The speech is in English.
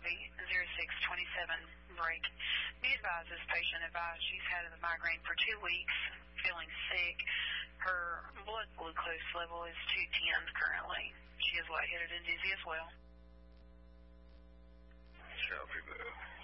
copy, 0627 break. Be advised, this patient advised she's had the migraine for 2 weeks, feeling sick. Her blood glucose level is 210 currently. She is lightheaded and dizzy as well. Copy that.